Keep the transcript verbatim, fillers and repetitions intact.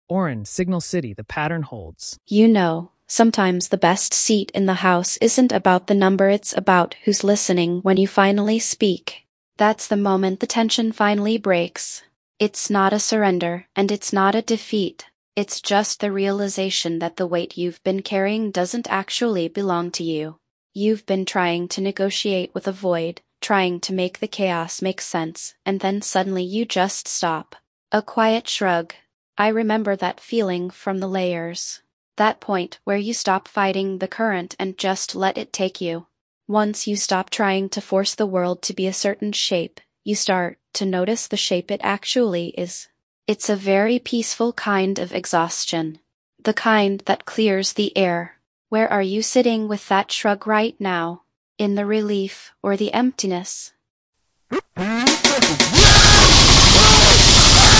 Orin, Signal City, the pattern holds. You know, sometimes the best seat in the house isn't about the number, it's about who's listening when you finally speak. That's the moment the tension finally breaks. It's not a surrender, and it's not a defeat. It's just the realization that the weight you've been carrying doesn't actually belong to you. You've been trying to negotiate with a void, trying to make the chaos make sense, and then suddenly you just stop. A quiet shrug. I remember that feeling from the layers. That point where you stop fighting the current and just let it take you. Once you stop trying to force the world to be a certain shape, you start to notice the shape it actually is. It's a very peaceful kind of exhaustion. The kind that clears the air. Where are you sitting with that shrug right now? In the relief or the emptiness?